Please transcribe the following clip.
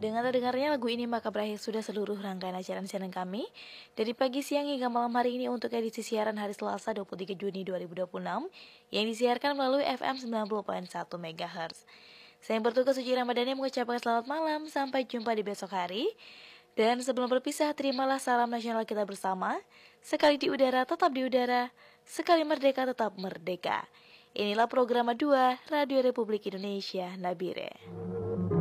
Dengan terdengarnya lagu ini maka berakhir sudah seluruh rangkaian acara-acara kami dari pagi, siang hingga malam hari ini untuk edisi siaran hari Selasa 23 Juni 2026 yang disiarkan melalui FM 90.1 MHz. Saya yang bertugas Suci Ramadhani mengucapkan selamat malam, sampai jumpa di besok hari. Dan sebelum berpisah, terimalah salam nasional kita bersama. Sekali di udara, tetap di udara. Sekali merdeka, tetap merdeka. Inilah program 2 Radio Republik Indonesia, Nabire.